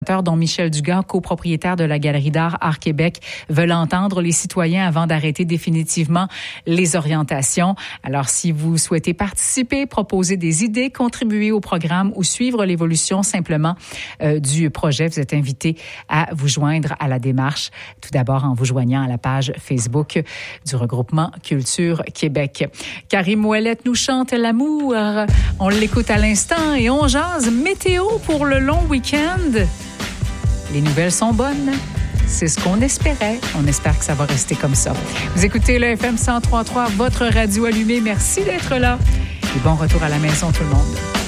dont Michel Dugas, copropriétaire de la Galerie d'art Art Québec, veulent entendre les citoyens avant d'arrêter définitivement les orientations. Alors, si vous souhaitez participer, proposer des idées, contribuer au programme ou suivre l'évolution simplement du projet, vous êtes invité à vous joindre à la démarche. Tout d'abord, en vous joignant à la page Facebook du regroupement Culture Québec. Karim Ouellette nous chante l'amour. On l'écoute à l'instant et on jase météo pour le long week-end. Les nouvelles sont bonnes. C'est ce qu'on espérait. On espère que ça va rester comme ça. Vous écoutez le FM 103.3, votre radio allumée. Merci d'être là. Et bon retour à la maison, tout le monde.